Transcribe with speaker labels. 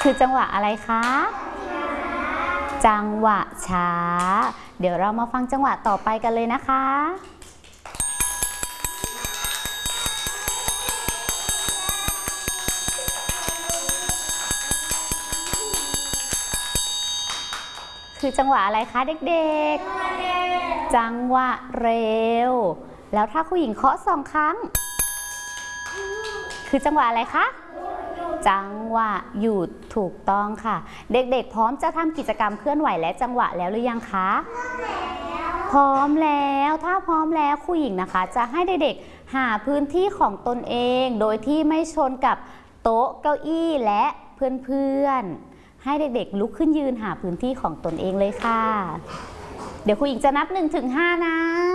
Speaker 1: คือจังหวะอะไรคะจังหวะช้าเดี๋ยวเรามาฟังจังหวะต่อไปกันเลยนะคะคือจังหวะอะไรคะเด็กๆจังหวะเร็วแล้วถ้าผู้หญิงเคาะ2 ครั้งคือจังหวะอะไรคะจังหวะหยุดถูกต้องค่ะเด็กๆพร้อมจะทำกิจกรรมเคลื่อนไหวและจังหวะแล้วหรือยังคะพร้อมแล้วถ้าพร้อมแล้วครูหญิงนะคะจะให้เด็กๆหาพื้นที่ของตนเองโดยที่ไม่ชนกับโต๊ะเก้าอี้และเพื่อนๆให้เด็กๆลุกขึ้นยืนหาพื้นที่ของตนเองเลยค่ะเดี๋ยวครูหญิงจะนับ1 ถึง 5นะ